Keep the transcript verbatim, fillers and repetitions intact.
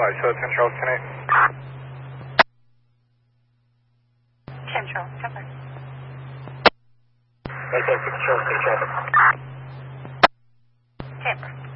five, so it's Control tonight. Control, Temper. Control, Control, Control. Temper.